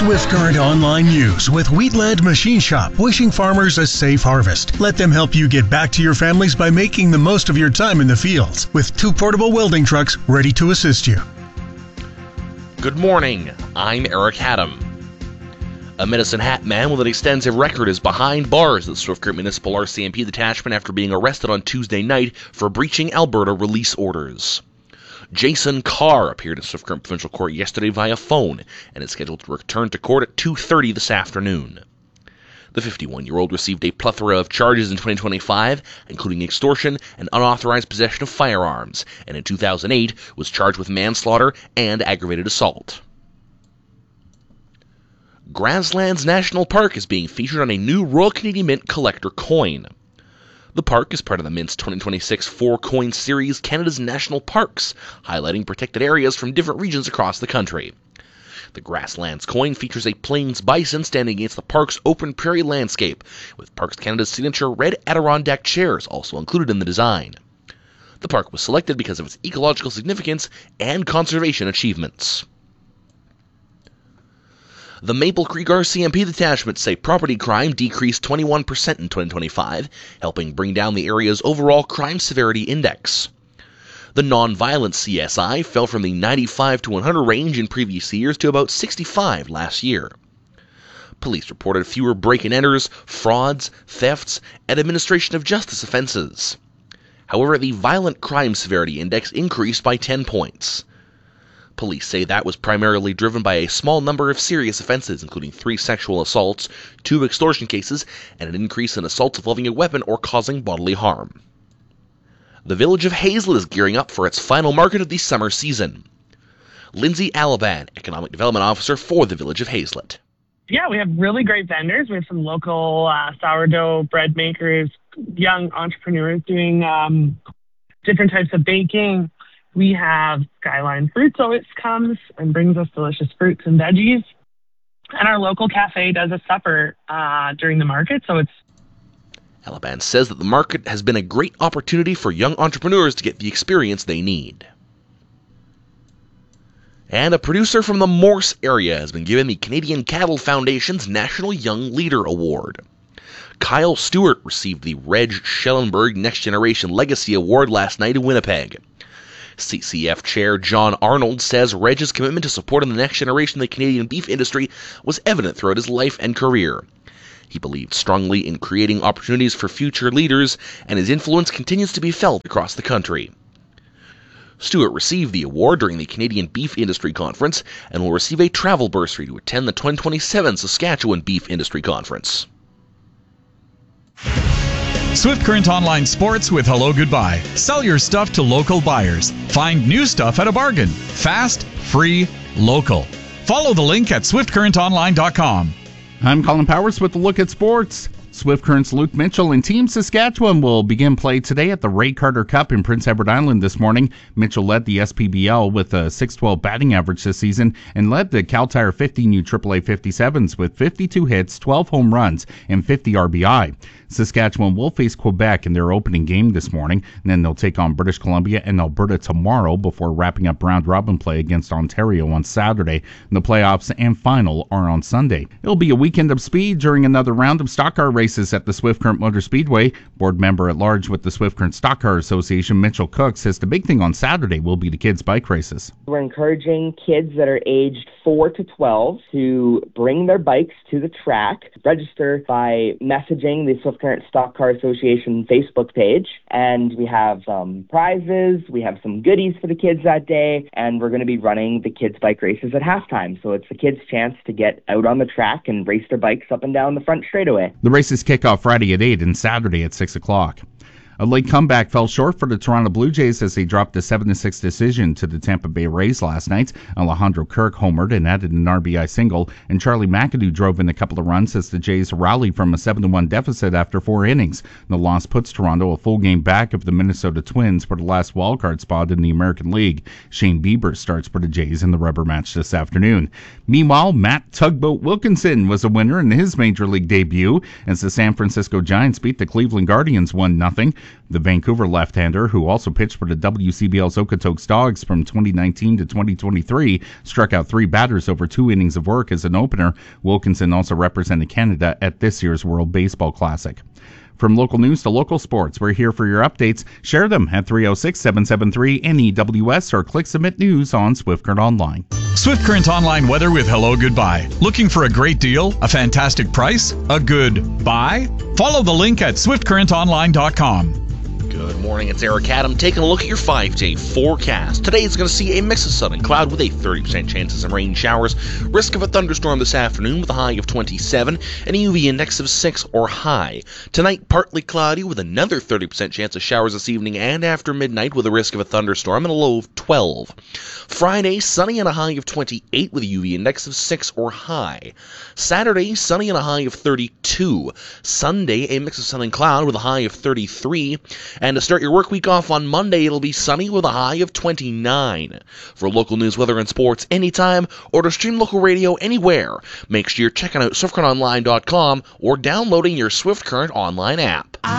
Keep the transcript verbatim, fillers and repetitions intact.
Swift Current Online News with Wheatland Machine Shop, wishing farmers a safe harvest. Let them help you get back to your families by making the most of your time in the fields with two portable welding trucks ready to assist you. Good morning, I'm Eric Haddam. A Medicine Hat man with an extensive record is behind bars at the Swift Current Municipal R C M P detachment after being arrested on Tuesday night for breaching Alberta release orders. Jason Carr appeared in Swift Current Provincial Court yesterday via phone and is scheduled to return to court at two thirty this afternoon. The fifty-one-year-old received a plethora of charges in twenty twenty-five, including extortion and unauthorized possession of firearms, and in two thousand eight was charged with manslaughter and aggravated assault. Grasslands National Park is being featured on a new Royal Canadian Mint collector coin. The park is part of the Mint's twenty twenty-six four-coin series, Canada's National Parks, highlighting protected areas from different regions across the country. The Grasslands coin features a Plains bison standing against the park's open prairie landscape, with Parks Canada's signature red Adirondack chairs also included in the design. The park was selected because of its ecological significance and conservation achievements. The Maple Creek R C M P detachment say property crime decreased twenty-one percent in twenty twenty-five, helping bring down the area's overall crime severity index. The nonviolent C S I fell from the ninety-five to one hundred range in previous years to about sixty-five last year. Police reported fewer break-and-enters, frauds, thefts, and administration of justice offenses. However, the violent crime severity index increased by ten points. Police say that was primarily driven by a small number of serious offenses, including three sexual assaults, two extortion cases, and an increase in assaults involving a weapon or causing bodily harm. The village of Hazelett is gearing up for its final market of the summer season. Lindsay Alaban, Economic Development Officer for the village of Hazelett. Yeah, we have really great vendors. We have some local uh, sourdough bread makers, young entrepreneurs doing um, different types of baking. We have Skyline Fruits always comes and brings us delicious fruits and veggies. And our local cafe does a supper uh, during the market, so it's Alaban says that the market has been a great opportunity for young entrepreneurs to get the experience they need. And a producer from the Morse area has been given the Canadian Cattle Foundation's National Young Leader Award. Kyle Stewart received the Reg Schellenberg Next Generation Legacy Award last night in Winnipeg. C C F Chair John Arnold says Reg's commitment to supporting the next generation of the Canadian beef industry was evident throughout his life and career. He believed strongly in creating opportunities for future leaders, and his influence continues to be felt across the country. Stewart received the award during the Canadian Beef Industry Conference and will receive a travel bursary to attend the twenty twenty-seven Saskatchewan Beef Industry Conference. Swift Current Online Sports with Hello Goodbye. Sell your stuff to local buyers. Find new stuff at a bargain. Fast, free, local. Follow the link at swift current online dot com. I'm Colin Powers with a look at sports. Swift Current's Luke Mitchell and Team Saskatchewan will begin play today at the Ray Carter Cup in Prince Edward Island this morning. Mitchell led the S P B L with a six twelve batting average this season and led the Cal Tire fifteen U triple A fifty-sevens with fifty-two hits, twelve home runs, and fifty R B I. Saskatchewan will face Quebec in their opening game this morning, and then they'll take on British Columbia and Alberta tomorrow before wrapping up round-robin play against Ontario on Saturday. And the playoffs and final are on Sunday. It'll be a weekend of speed during another round of stock car races at the Swift Current Motor Speedway. Board member at large with the Swift Current Stock Car Association, Mitchell Cook, says the big thing on Saturday will be the kids' bike races. We're encouraging kids that are aged four to twelve to bring their bikes to the track, register by messaging the Swift Current Stock Car Association Facebook page, and we have some prizes, we have some goodies for the kids that day, and we're going to be running the kids' bike races at halftime, so it's the kids' chance to get out on the track and race their bikes up and down the front straightaway. The races kick off Friday at eight and Saturday at six o'clock. A late comeback fell short for the Toronto Blue Jays as they dropped a seven to six decision to the Tampa Bay Rays last night. Alejandro Kirk homered and added an R B I single, and Charlie McAdoo drove in a couple of runs as the Jays rallied from a seven to one deficit after four innings. The loss puts Toronto a full game back of the Minnesota Twins for the last wildcard spot in the American League. Shane Bieber starts for the Jays in the rubber match this afternoon. Meanwhile, Matt Tugboat Wilkinson was a winner in his Major League debut as the San Francisco Giants beat the Cleveland Guardians one nothing. The Vancouver left-hander, who also pitched for the W C B L's Okotoks Dogs from twenty nineteen to twenty twenty-three, struck out three batters over two innings of work as an opener. Wilkinson also represented Canada at this year's World Baseball Classic. From local news to local sports, we're here for your updates. Share them at three oh six, seven seven three, N E W S or click Submit News on Swift Current Online. Swift Current Online weather with Hello Goodbye. Looking for a great deal, a fantastic price, a good buy? Follow the link at swift current online dot com. Good morning, it's Eric Adam taking a look at your five-day forecast. Today is going to see a mix of sun and cloud with a thirty percent chance of some rain showers. Risk of a thunderstorm this afternoon with a high of twenty-seven and a U V index of six or high. Tonight, partly cloudy with another thirty percent chance of showers this evening and after midnight with a risk of a thunderstorm and a low of twelve. Friday, sunny and a high of twenty-eight with a U V index of six or high. Saturday, sunny and a high of thirty-two. Sunday, a mix of sun and cloud with a high of thirty-three. And to start your work week off on Monday, it'll be sunny with a high of twenty-nine. For local news, weather, and sports anytime, or to stream local radio anywhere, make sure you're checking out swift current online dot com or downloading your Swift Current online app.